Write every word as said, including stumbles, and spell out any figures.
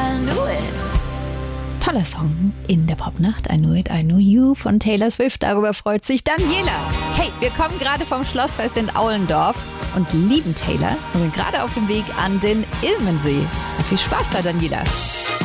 I knew it. Toller Song in der Popnacht, I Knew It, I Knew You von Taylor Swift. Darüber freut sich Daniela. Hey, wir kommen gerade vom Schlossfest in Aulendorf und lieben Taylor. Wir sind gerade auf dem Weg an den Ilmensee. Viel Spaß da, Daniela.